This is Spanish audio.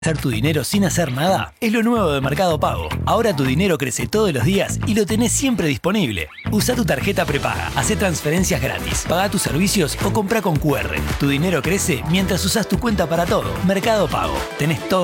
¿Hacer tu dinero sin hacer nada? Es lo nuevo de Mercado Pago. Ahora tu dinero crece todos los días y lo tenés siempre disponible. Usa tu tarjeta prepaga, hacé transferencias gratis, paga tus servicios o compra con QR. Tu dinero crece mientras usas tu cuenta para todo. Mercado Pago. Tenés todo